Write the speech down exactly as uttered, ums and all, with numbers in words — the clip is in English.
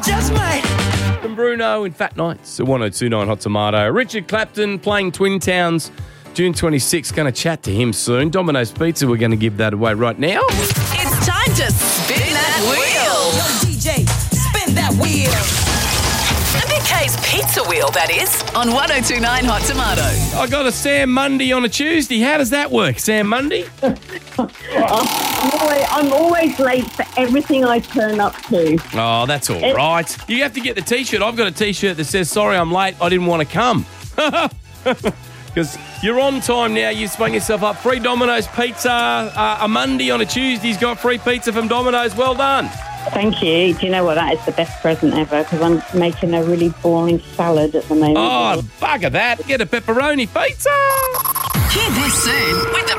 Just mate. From Bruno in Fat Nights at one oh two point nine Hot Tomato. Richard Clapton playing Twin Towns June twenty-sixth. Going to chat to him soon. Domino's Pizza, we're going to give that away right now. It's time to spin that wheel. Yo, D J, spin that wheel. Big K's Pizza Wheel, that is, on one oh two point nine Hot Tomato. I got a Sam Mundy on a Tuesday. How does that work, Sam Mundy? I'm always, I'm always late for everything I turn up to. Oh, that's all right. You have to get the T-shirt. I've got a T-shirt that says, sorry, I'm late. I didn't want to come. Because you're on time now. You've spun yourself up. Free Domino's pizza. Uh, a Monday on a Tuesday's got free pizza from Domino's. Well done. Thank you. Do you know what? That is the best present ever because I'm making a really boring salad at the moment. Oh, bugger that. Get a pepperoni pizza. Hear this soon with the